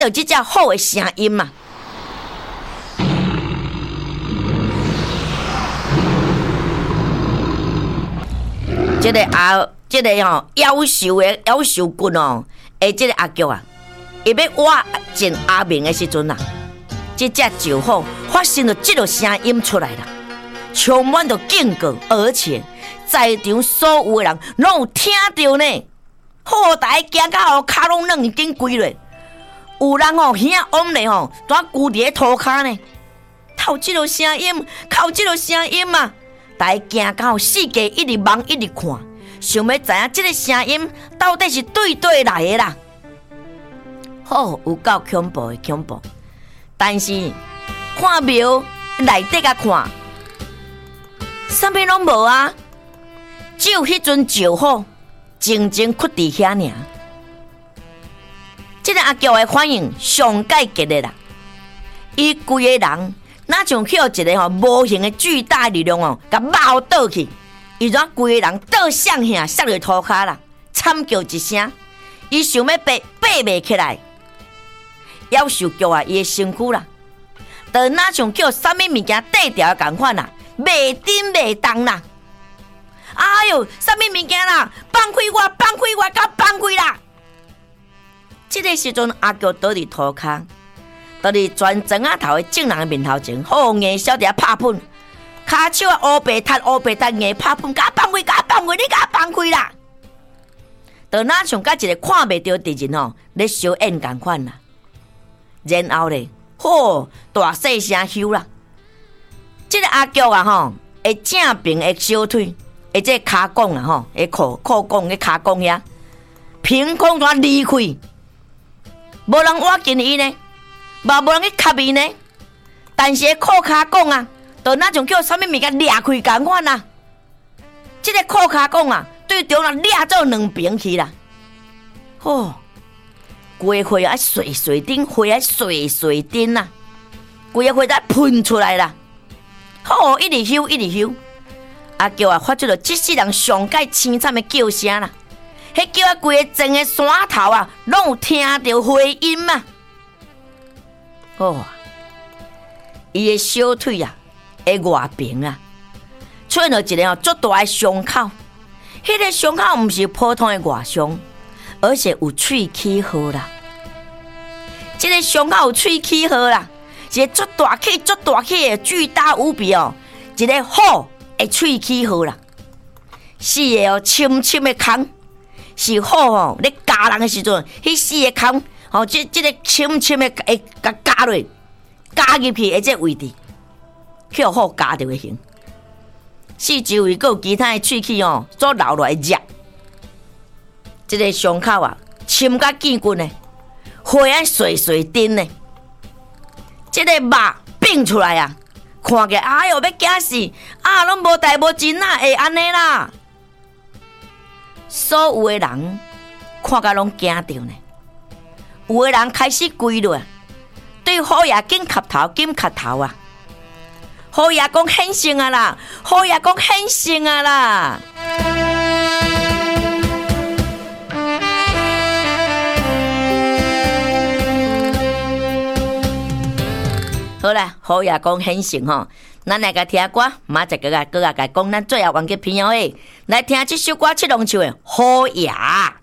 到这只好的声音嘛。这个夭寿棍哦，这个阿菊啊，伊要挖进阿明的时阵啊，这只酒后发生了这个声音出来了，充满着警告，而且在场所有的人拢有听到呢。好，大家行到吼，脚拢软紧跪落，有人吼兄往咧吼，蹛跪伫咧涂骹呢。靠这个声音，靠这个声音嘛！大家行到世界一直望一直看，想要知影这个声音到底是对来的啦。好，有够恐怖的恐怖，但是看庙内底甲看，啥物拢无啊，只有迄尊石虎静静屈伫遐尔。这个阿娇的反应上界激烈啦，伊规个人哪像去一个无形的巨大力量哦，甲猫倒去，伊怎规个人倒向下，摔落涂骹啦，惨叫一声，伊想要爬袂起来，夭寿菊啊，伊的身躯啦，就哪像叫啥物物件缀条共款啦，袂顶袂动啦。哎哟，啥物物件啦？放开我，甲放开啦！这个时阵，阿菊倒伫涂骹。倒伫全庄仔头的正人的面头前，好硬小弟拍喷，骹手啊乌白塌硬拍喷，甲放开，你甲放开啦！就哪像甲一个看袂到敌人吼，咧小演共款啦。然后咧，好大细声吼啦，这个阿菊啊吼，会正平的小腿，会这骹拱啊吼，会裤拱嘅骹拱遐，凭空怎离开，无人挖紧伊呢。嘛无人去吸伊呢，但是裤骹讲啊，就那种叫啥物物件裂开共款啊。这个裤骹讲啊，对中人裂做两边去啦。哦，规个血啊碎顶，血啊碎顶啦，规个血在喷出来啦。好，一直休。阿叫啊，发出了这世人上界凄惨的叫声啦。迄叫啊，规个整个山头啊，拢有听到回音嘛。哦，伊的小腿啊，的外边啊，出现了一个足大的伤口。迄个伤口不是普通的外伤，而且有喙齿号啦。这个伤口有喙齿号啦，一个足大气的巨大无比哦，一个虎的喙齿号啦。四个深的孔，是虎哦，咧咬人的时阵，迄四个孔。哦，这个深的会夹落，夹入去的这位置，叫好夹着的形。四周围还有其他的喙齿哦，所流落来热。这个伤口啊，深甲见骨呢，血啊碎顶呢。这个肉变出来啊，看起来哎哟要惊死啊！拢无代无真啊，会安尼啦。所有的人看甲拢惊着呢。有个人开始跪落，对虎爷紧磕头啊！虎爷讲显圣啊啦，虎爷讲显圣啊啦！好啦，虎爷讲显圣吼，咱来甲听歌，马上个甲讲咱最后完结篇哦诶，来听这首歌七龙唱的虎爷。